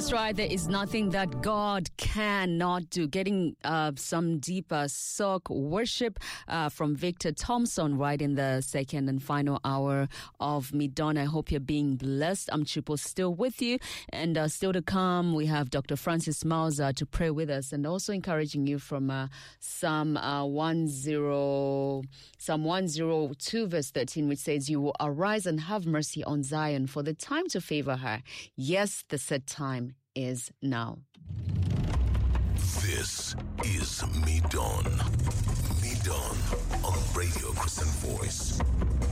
That's right. There is nothing that God cannot do. Getting some deeper soak worship from Victor Thompson right in the second and final hour of Mid-Dawn. I hope you're being blessed. I'm Chipo, still with you. And still to come, we have Dr. Francis Mauser to pray with us, and also encouraging you from Psalm 102 verse 13, which says, "You will arise and have mercy on Zion, for the time to favor her. Yes, the set time is now." This is Mid-Dawn. Mid-Dawn on Radio Christian Voice.